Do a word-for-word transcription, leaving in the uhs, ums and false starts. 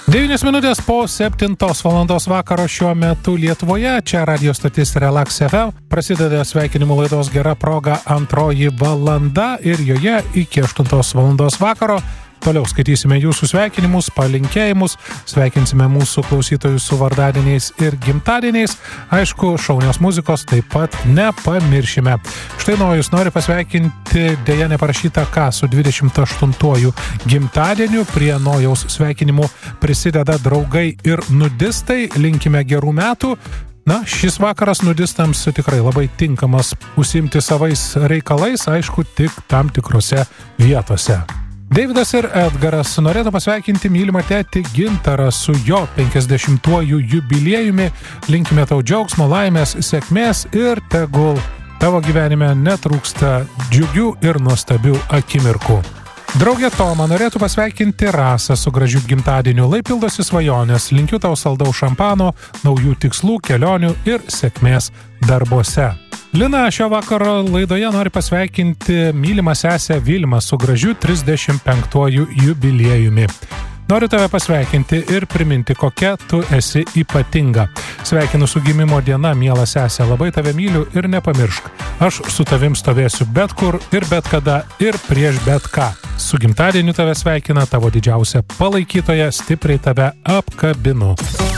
devynios minutės po septintos valandos vakaro šiuo metu Lietuvoje, čia radio stotis Relax F M, prasideda sveikinimų laidos Gera proga antroji valanda ir joje iki aštuntos valandos vakaro toliau skaitysime jūsų sveikinimus, palinkėjimus, sveikinsime mūsų klausytojus su vardadieniais ir gimtadieniais, aišku, šaunios muzikos taip pat nepamiršime. Štai Nojus nori pasveikinti, dėja neparašyta ką, su dvidešimt aštuntuoju gimtadieniu. Prie Nojaus sveikinimų prisideda draugai ir nudistai, linkime gerų metų. Na, šis vakaras nudistams tikrai labai tinkamas užsiimti savais reikalais, aišku, tik tam tikrose vietose. Deividas ir Edgaras norėtų pasveikinti mylimą tėtį Gintarą su jo penkiasdešimtuoju jubiliejumi. Linkime tau džiaugsmo, laimės, sėkmės ir tegul tavo gyvenime netrūksta džiugių ir nuostabių akimirkų. Draugė Toma norėtų pasveikinti Rasą su gražiu gimtadieniu. Lai pildosi svajonės, linkiu tau saldaus šampano, naujų tikslų, kelionių ir sėkmės darbuose. Lina šio vakaro laidoje nori pasveikinti mylimą sesę Vilmą su gražiu trisdešimt penktuoju jubiliejumi. Noriu tave pasveikinti ir priminti, kokia tu esi ypatinga. Sveikinu su gimimo diena, miela sesė, labai tave myliu ir nepamiršk. Aš su tavim stovėsiu bet kur ir bet kada ir prieš bet ką. Su gimtadieniu tave sveikina tavo didžiausia palaikytoja, stipriai tave apkabinu.